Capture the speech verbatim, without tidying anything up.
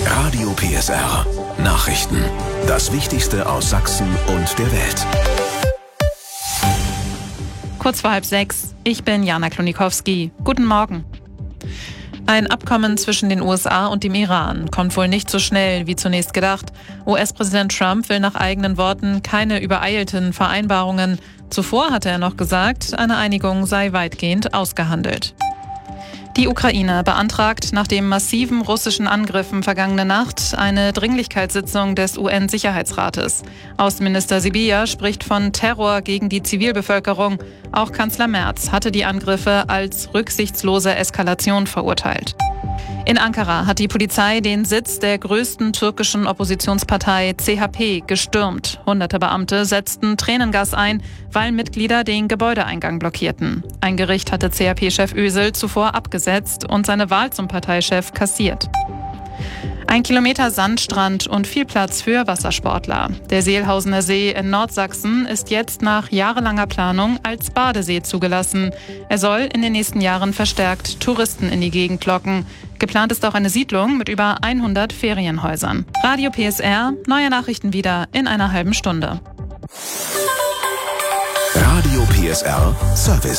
Radio P S R. Nachrichten. Das Wichtigste aus Sachsen und der Welt. Kurz vor halb sechs. Ich bin Jana Klonikowski. Guten Morgen. Ein Abkommen zwischen den U S A und dem Iran kommt wohl nicht so schnell wie zunächst gedacht. U S-Präsident Trump will nach eigenen Worten keine übereilten Vereinbarungen. Zuvor hatte er noch gesagt, eine Einigung sei weitgehend ausgehandelt. Die Ukraine beantragt nach den massiven russischen Angriffen vergangene Nacht eine Dringlichkeitssitzung des U N-Sicherheitsrates. Außenminister Sybiha spricht von Terror gegen die Zivilbevölkerung. Auch Kanzler Merz hatte die Angriffe als rücksichtslose Eskalation verurteilt. In Ankara hat die Polizei den Sitz der größten türkischen Oppositionspartei C H P gestürmt. Hunderte Beamte setzten Tränengas ein, weil Mitglieder den Gebäudeeingang blockierten. Ein Gericht hatte C H P-Chef Özil zuvor abgesetzt und seine Wahl zum Parteichef kassiert. Ein Kilometer Sandstrand und viel Platz für Wassersportler. Der Seelhausener See in Nordsachsen ist jetzt nach jahrelanger Planung als Badesee zugelassen. Er soll in den nächsten Jahren verstärkt Touristen in die Gegend locken. Geplant ist auch eine Siedlung mit über hundert Ferienhäusern. Radio P S R, neue Nachrichten wieder in einer halben Stunde. Radio P S R Service.